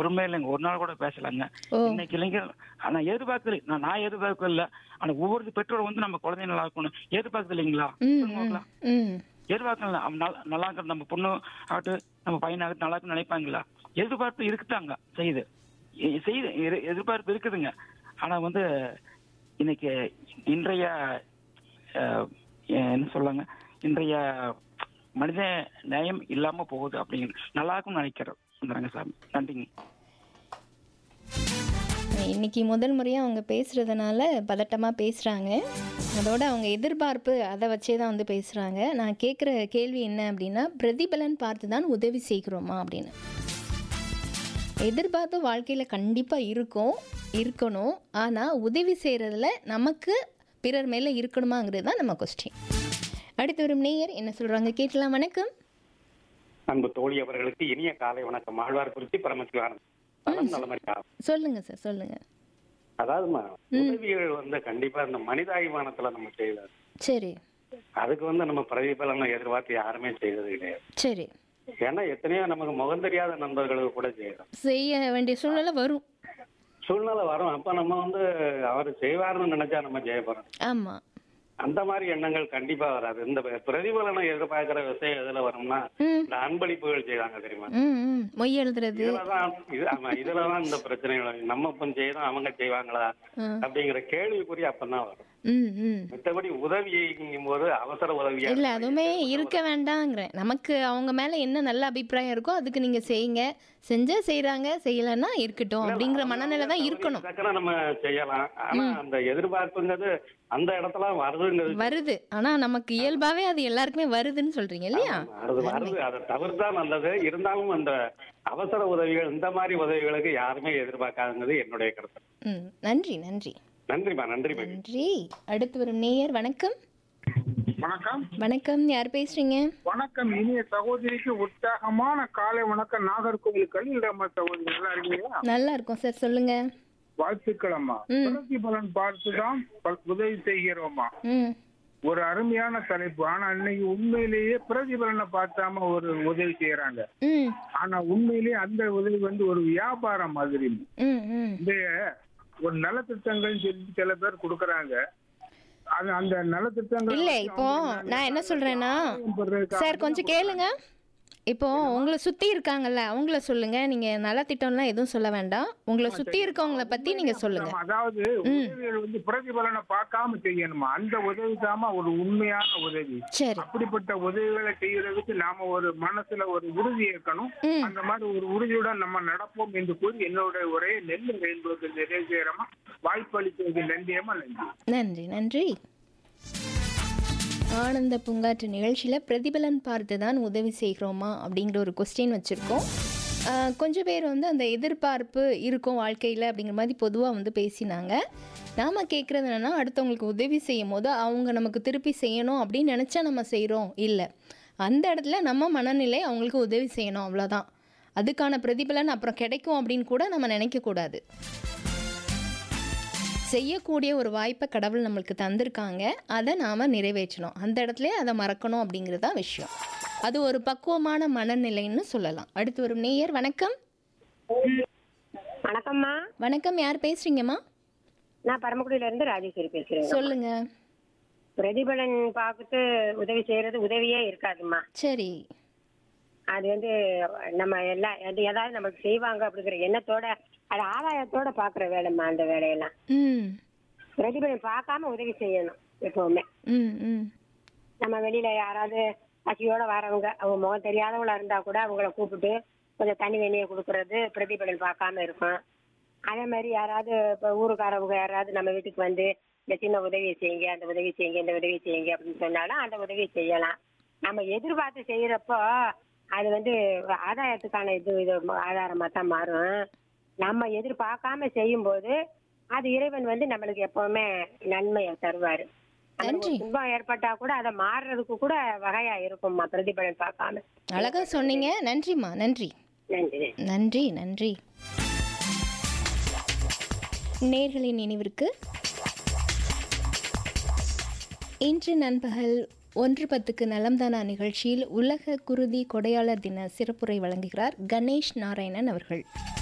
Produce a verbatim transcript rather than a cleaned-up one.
ஒருமே இல்லைங்க. ஒரு நாள் கூட பேசலாங்க. ஓ இன்னைக்கு இளைஞர் ஆனா எதிர்பார்க்கல. நான் நான் எதிர்பார்க்கல இல்ல. ஆனா ஒவ்வொரு பெற்றோர் வந்து நம்ம குழந்தைங்க நல்லா இருக்கணும் எதிர்பார்க்கறது இல்லைங்களா? ம் சொல்லுங்க ம் பார்க்கலாம். ம் எதிர்பார்க்கல. அவன் நல்லா நல்லா இருக்கிற நம்ம பொண்ணு ஆகட்டும், நம்ம பையனாகட்டும் நல்லா இருக்குன்னு நினைப்பாங்களா? எதிர்பார்ப்பு இருக்குதாங்க செய்யுது. எ- செய்யுது எதிர்- எதிர்பார்ப்பு இருக்குதுங்க. ஆனா வந்து இன்னைக்கு இன்றைய அஹ், என்ன சொல்லாங்க, இன்றைய மனித நேயம் இல்லாம போகுது அப்படிங்கிற நல்லா இருக்கும்னு நினைக்கிறேன் சாமி. நன்றிங்க. இன்னைக்கு முதல் முறையாக அவங்க பேசுகிறதுனால பதட்டமாக பேசுகிறாங்க. அதோட அவங்க எதிர்பார்ப்பு அதை வச்சே தான் வந்து பேசுகிறாங்க. நான் கேட்குற கேள்வி என்ன அப்படின்னா, பிரதிபலன் பார்த்து தான் உதவி செய்கிறோமா அப்படின்னு. எதிர்பார்ப்பு வாழ்க்கையில் கண்டிப்பாக இருக்கும் இருக்கணும். ஆனால் உதவி செய்கிறதுல நமக்கு பிறர் மேலே இருக்கணுமாங்கிறது தான் நம்ம கொஸ்டின். அடுத்து வரும் நேயர் என்ன சொல்கிறாங்க கேட்கலாம். வணக்கம். அன்பு தோழி அவர்களுக்கு இனிய காலை வணக்கம். ஆழ்வார் குறிச்சி பரமசிவானந்த் நலம் நலமறியா. சொல்லுங்கள் சார் சொல்லுங்கள். அதாவதுமா உதவிகள் வந்து கண்டிப்பா இந்த மனிதாபிமானத்துல நம்ம செய்யலாம். சரி அதுக்கு வந்து நம்ம பிரதிபலனை எதிர்பார்த்து யாருமே செய்யறது கிடையாது. சரி ஏன்னா எத்தனையோ நமக்கு முகம் தெரியாத நண்பர்களுக்கு கூட செய்யறோம். செய்ய வேண்டிய சூழ்நிலை வரும். சூழ்நிலை வரும். அப்ப நம்ம வந்து அவர் செய்வாருன்னு நினைச்சா நம்ம செய்ய போறோம். ஆமாம். அந்த மாதிரி எண்ணங்கள் கண்டிப்பா வராது. இந்த பிரதிபலனை எதிர்பார்க்கிற விஷயம் எதுல வரும்னா ம் இந்த அன்பளிப்புகள் செய்வாங்க தெரியுமா? ம் ம் மொய் எழுதுறது. இதுலதான் இது ஆமா இதுலதான் இந்த பிரச்சனைகள் நம்ம இப்ப செய்யறோம் அவங்க செய்வாங்களா ம் அப்படிங்கிற கேள்விக்குறி அப்பதான் வரும். ம் ம் மற்றபடி உதவிங்கும் போது அவசர உதவியா இல்லை அதுவுமே இருக்க வேண்டாங்கிறேன். நமக்கு அவங்க மேலே என்ன நல்ல அபிப்பிராயம் இருக்கோ அதுக்கு நீங்கள் செய்யுங்க. செஞ்சால் செய்கிறாங்க, செய்யலைன்னா இருக்கட்டும் அப்படிங்கிற மனநிலை தான் இருக்கணும். டக்குனு நம்ம செய்யலாம். ஆனா அந்த எதிர்பார்ப்புங்கிறது அந்த இடத்துல வருதுங்கிறது வருது. ஆனால் நமக்கு இயல்பாகவே அது எல்லாருக்குமே வருதுன்னு சொல்கிறீங்க இல்லையா? அது வருது. அதை தவிர்த்தா நல்லது. இருந்தாலும் அந்த அவசர உதவிகள் இந்த மாதிரி உதவிகளுக்கு யாருமே எதிர்பார்க்காதுங்கிறது என்னுடைய கருத்து. ம் நன்றி நன்றி நன்றிமா. நன்றிமா. நன்றி. அடுத்து வரும் நேயர் வணக்கம். வணக்கம். வணக்கம் யார் பேசுறீங்க? வணக்கம். இனிய சகோதரிக்கு உற்சாகமான காலை வணக்கம். நாகர்கோவில் கலியிடமா சகோதரி, நல்லா இருக்கீங்களா? நல்லா இருக்கும் சார் சொல்லுங்க. வாழ்த்துக்கள் அம்மா. ம். பிரதிபலன் பார்த்துதான் ப- உதவி செய்கிறோமா? ம் ஒரு அருமையான தலைப்பு. ஆனா இன்னைக்கு உண்மையிலேயே பிரதிபலனை பார்த்தாம ஒரு உதவி செய்யறாங்க. ம் ஆனா உண்மையிலேயே அந்த உதவி வந்து ஒரு வியாபாரம் மாதிரி. ம் ம் இந்த ஒரு நலத்திட்டங்கள் சொல்லி சில பேர் கொடுக்கறாங்க. அது அந்த நலத்திட்டங்கள் இல்லை வந்து இப்போ அவங்க நான் என்ன சொல்கிறேன்னா ஆதாயம் பெறுறதுக்காக சார் கொஞ்சம் கேளுங்க. இப்போ உங்களை சுற்றி இருக்காங்கல்ல அவங்கள சொல்லுங்க. நீங்கள் நலத்திட்டம்லாம் எதுவும் சொல்ல வேண்டாம். உங்களை சுற்றி இருக்கவங்கள பற்றி நீங்கள் சொல்லுங்க. ஆமா, அதாவது உதவிகள் வந்து பிரதிபலனை பார்க்காம செய்யணுமா? அந்த உதவி தாமா ஒரு உண்மையான உதவி. சரி. அப்படிப்பட்ட உதவிகளை செய்யறதுக்கு நாம ஒரு மனசுல ஒரு உறுதி இருக்கணும். ம் அந்த மாதிரி ஒரு உறுதியுடன் நம்ம நடப்போம் என்று கூறி என்னுடைய ஒரே நெல் என்பது நிறைவு செய்யறமா. வாய்ப்பளித்ததுக்கு நன்றியமா. நன்றி. நன்றி நன்றி. ஆனந்த பூங்காற்று நிகழ்ச்சியில் பிரதிபலன் பார்த்து தான் உதவி செய்கிறோமா அப்படிங்கிற ஒரு கொஸ்டின் வச்சுருக்கோம். கொஞ்சம் பேர் வந்து அந்த எதிர்பார்ப்பு இருக்கும் வாழ்க்கையில் அப்படிங்கிற மாதிரி பொதுவாக வந்து பேசினாங்க. நாம் கேட்குறது என்னென்னா, அடுத்தவங்களுக்கு உதவி செய்யும் போது அவங்க நமக்கு திருப்பி செய்யணும் அப்படின்னு நினச்சா நம்ம செய்கிறோம் இல்லை. அந்த இடத்துல நம்ம மனநிலை அவங்களுக்கு உதவி செய்யணும், அவ்வளோதான். அதுக்கான பிரதிபலன் அப்புறம் கிடைக்கும் அப்படின்னு கூட நம்ம நினைக்கக்கூடாது. செய்யக்கூடிய ஒரு வாய்ப்பை கடவுள் நம்மளுக்கு தந்திருக்காங்க. அதை நாம் நிறைவேற்றணும். அந்த இடத்துல அதை மறக்கணும் அப்படிங்கிறது தான் விஷயம். அது ஒரு பக்குவமான மனநிலைன்னு சொல்லலாம். அடுத்து வரும் நேயர் வணக்கம். வணக்கம்மா. வணக்கம் யார் பேசுறீங்கம்மா? நான் பரமக்குடியில இருந்து ராஜேஸ்வரி பேசுறேன். சொல்லுங்க. பிரதிபலன் பார்த்துட்டு உதவி செய்யறது உதவியே இருக்காதும்மா. சரி. அது வந்து நம்ம எல்லாம் அது ஏதாவது நமக்கு செய்வாங்க அப்படிங்கிற எண்ணத்தோட அது ஆதாயத்தோட பாக்குற வேலைம்மா அந்த வேலையெல்லாம். ம் பிரதிபலன் பார்க்காம உதவி செய்யணும் எப்பவுமே. ம் ம் நம்ம வெளியில யாராவது பசியோட வரவங்க அவங்க முகம் தெரியாதவங்களா இருந்தா கூட அவங்கள கூப்பிட்டு கொஞ்சம் தண்ணி வெண்ணியை கொடுக்கறது பிரதிபலன் பார்க்காம இருக்கும். அதே மாதிரி யாராவது இப்போ ஊருக்காரவங்க யாராவது நம்ம வீட்டுக்கு வந்து இந்த சின்ன உதவியை செய்யுங்க, அந்த உதவி செய்யுங்க, இந்த உதவி செய்யுங்க அப்படின்னு சொன்னாலும் அந்த உதவியை செய்யலாம். நம்ம எதிர்பார்த்து செய்யறப்போ அது வந்து ஆதாயத்துக்கான இது இது ஆதாரமா தான் மாறும். நம்ம எதிர்பார்க்காம செய்யும் போது அது இறைவன் வந்து நம்மளுக்கு எப்பவுமே நன்மையை தருவாரு. துன்பம் ஏற்பட்டா கூட அதை மாறுறதுக்கு கூட வகையா இருக்கும்மா பிரதிபலன் பார்க்காம. அழகா சொன்னீங்க. நன்றிம்மா. நன்றி நன்றி நன்றி நன்றி. நேர்களின் நினைவிற்கு இன்று நண்பகல் ஒன்று பத்துக்கு நலம்தானா நிகழ்ச்சியில் உலக குருதி கொடையாளர் தின சிறப்புரை வழங்குகிறார் கணேஷ் நாராயணன் அவர்கள்.